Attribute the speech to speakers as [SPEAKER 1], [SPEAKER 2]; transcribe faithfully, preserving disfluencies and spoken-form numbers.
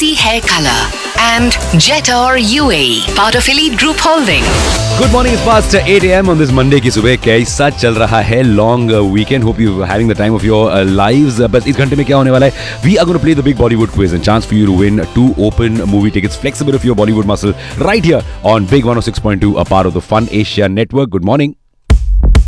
[SPEAKER 1] Easy Hair Color, and Jetor U A E, part of Elite Group Holding.
[SPEAKER 2] Good morning, it's past eight a.m. on this Monday की सुबह कैसा चल रहा है long uh, weekend. Hope you're having the time of your uh, lives. Uh, बस इस घंटे में क्या होने वाला है? We are going to play the big Bollywood quiz and chance for you to win two open movie tickets. Flexible of your Bollywood muscle right here on Big one oh six point two, a part of the Fun Asia Network. Good morning.